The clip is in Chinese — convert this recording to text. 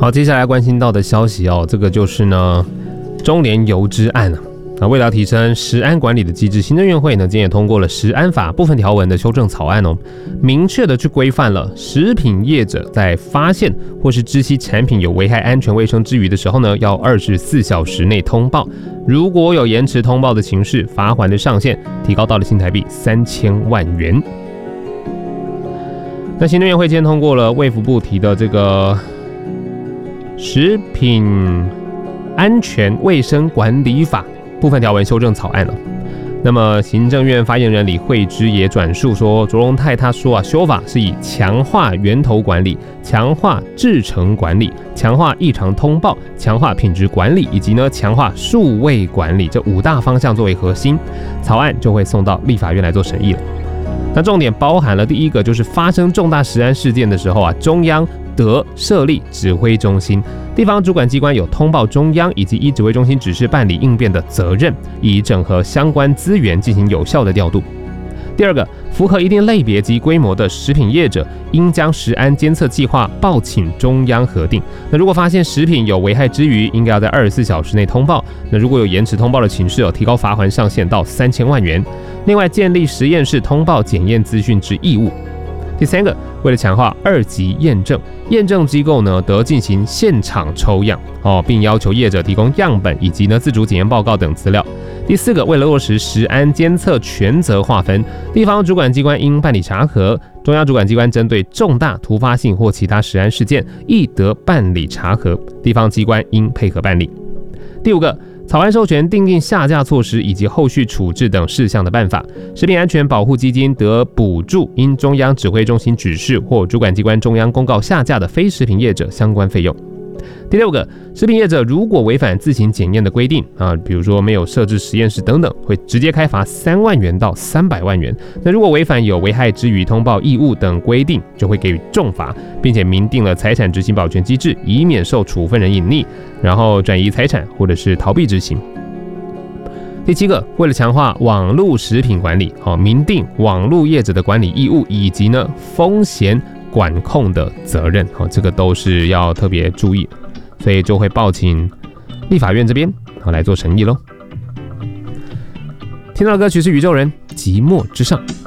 好，接下来关心到的消息哦，这个就是呢中联邮资案啊。为了提升食安管理的机制，行政院会呢今天也通过了食安法部分条文的修正草案哦，明确的去规范了食品业者在发现或是知悉产品有危害安全卫生之虞的时候呢，要24小时内通报，如果有延迟通报的情事，罚锾的上限提高到了新台币3000万元。那行政院会今天通过了卫福部提的这个食品安全卫生管理法部分条文修正草案了。那么行政院发言人李惠芝也转述说，卓荣泰他说修法是以强化源头管理、强化制程管理、强化异常通报、强化品质管理以及强化数位管理这5大方向作为核心，草案就会送到立法院来做审议了。那重点包含了第一个，就是发生重大食安事件的时候中央得设立指挥中心，地方主管机关有通报中央以及依指挥中心指示办理应变的责任，以整合相关资源进行有效的调度。第二个，符合一定类别及规模的食品业者，应将食安监测计划报请中央核定。那如果发现食品有危害之虞，应该要在24小时内通报。那如果有延迟通报的情事，提高罚锾上限到3000万元。另外，建立实验室通报检验资讯之义务。第三个，为了强化2级验证，验证机构得进行现场抽样并要求业者提供样本以及自主检验报告等资料。第四个，为了落实食安监测权责划分，地方主管机关应办理查核，中央主管机关针对重大突发性或其他食安事件，亦得办理查核，地方机关应配合办理。第五个，草案授权订定下架措施以及后续处置等事项的办法，食品安全保护基金得补助因中央指挥中心指示或主管机关中央公告下架的非食品业者相关费用。第六个，食品业者如果违反自行检验的规定比如说没有设置实验室等等，会直接开罚3万元到300万元。那如果违反有危害之虞通报义务等规定，就会给予重罚，并且明定了财产执行保全机制，以免受处分人隐匿，然后转移财产或者是逃避执行。第七个，为了强化网络食品管理，明定网络业者的管理义务以及风险管控的责任，这个都是要特别注意，所以就会报请立法院这边来做审议咯。听到的歌曲是宇宙人寂寞之上。